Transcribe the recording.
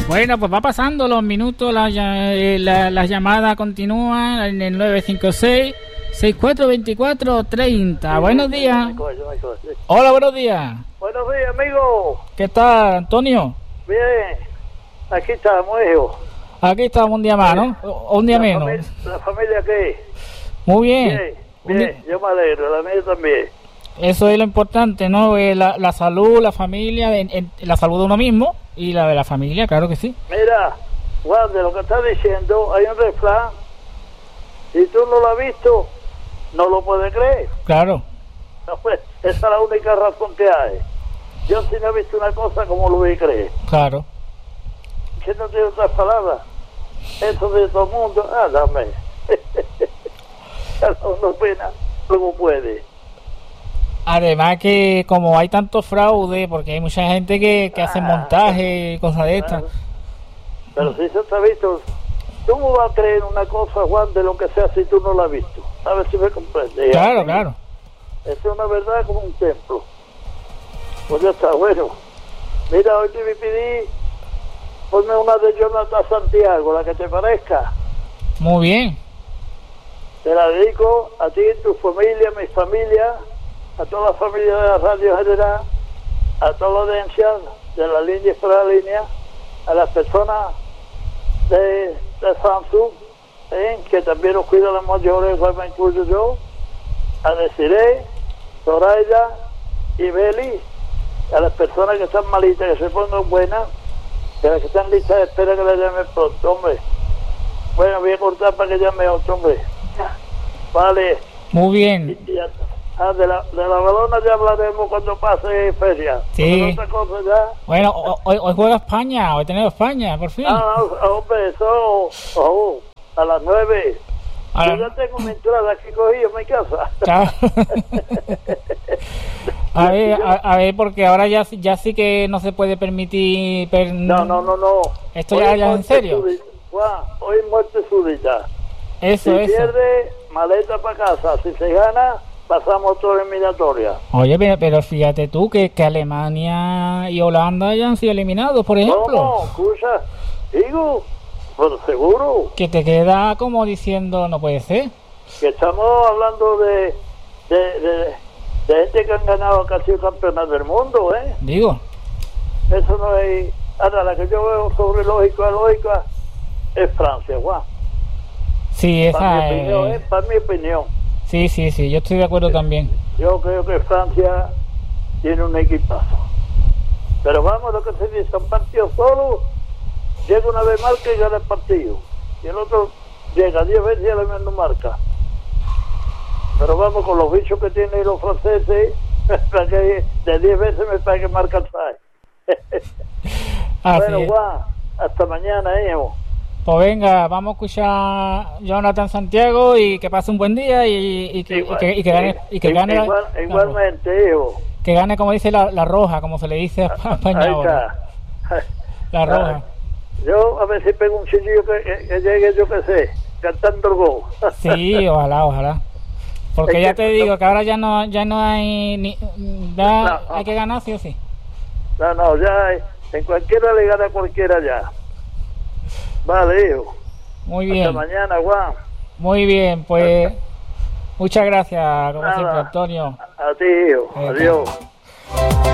Bueno, pues va pasando los minutos, las llamadas continúan en el 956-6424-30. Buenos días. Hola, buenos días. Buenos días, amigo. ¿Qué tal, Antonio? Bien, aquí estamos, hijo. Aquí estamos un día más, ¿no? Un día menos. ¿La familia qué? Muy bien. Bien, yo me alegro, la mía también. Eso es lo importante, ¿no? La salud, la familia, la salud de uno mismo y la de la familia, claro que sí. Mira, Juan, de lo que estás diciendo, hay un refrán. Si tú no lo has visto, no lo puedes creer. Claro. No, pues, esa es la única razón que hay. Yo si no he visto una cosa, ¿cómo lo voy a creer? Claro. Que no tiene otras palabras. Eso de todo el mundo, dame. Cada uno opina como puede. Además que como hay tanto fraude, porque hay mucha gente que hace montaje y cosas de estas. Pero si eso está visto, ¿tú no vas a creer una cosa, Juan, de lo que sea si tú no la has visto? A ver si me comprendes. Claro, claro. Es una verdad como un templo. Pues ya está, bueno. Mira, hoy te pedí, ponme una de Jonathan Santiago, la que te parezca. Muy bien. Te la dedico a ti, tu familia, mi familia, a toda la familia de la Radio General, a toda la audiencia de la línea y fuera de la línea, a las personas de Samsung, que también nos cuidan las mayores, igual me incluyo yo, a Desiree, Soraya y Beli, a las personas que están malitas, que se pongan buenas, que las que están listas espera que la llamen pronto, hombre. Bueno, voy a cortar para que llame otro, hombre. Vale. Muy bien. De la balona ya hablaremos cuando pase feria. Sí. Otra cosa ya. Bueno, hoy juega España, hoy tenemos España, por fin. Hombre, eso a las 9. Yo ya tengo mi entrada aquí cogida en mi casa. Claro. A ver, porque ahora ya sí que no se puede permitir... No. Esto ya en serio. Hoy muerte súbita. Eso. Si pierde, maleta para casa. Si se gana, pasamos toda la eliminatoria. Oye, pero fíjate tú que Alemania y Holanda ya han sido eliminados, por ejemplo. ¿Cómo? Escucha, digo, por seguro. Que te queda como diciendo, no puede ser. Que estamos hablando de gente que han ganado casi el campeonato del mundo, ¿eh? Digo. Eso no es... Ahora, la que yo veo sobre lógica es Francia, Juan. Sí, esa es... Para mi opinión. Sí, yo estoy de acuerdo también. Yo creo que Francia tiene un equipazo. Pero vamos, lo que se dice, un partido solo, llega una vez marca y gana el partido. Y el otro llega 10 veces y a la vez no marca. Pero vamos, con los bichos que tienen los franceses, para que de 10 veces me parece que marca el 6. Bueno, Juan, hasta mañana, hijo. Pues venga, vamos a escuchar a Jonathan Santiago y que pase un buen día y que gane. Igualmente, hijo. Que gane, como dice la roja, como se le dice a España ahora. La roja. Yo a ver si pego un chilillo que llegue, yo que sé, cantando el gol. Sí, ojalá. Porque ya te digo que ahora ya no hay ni hay que ganar sí o sí. No, ya en cualquiera le gana cualquiera ya. Vale, hijo. Muy bien. Hasta mañana, Juan. Muy bien, pues muchas gracias, como siempre, Antonio. A ti, hijo. Adiós.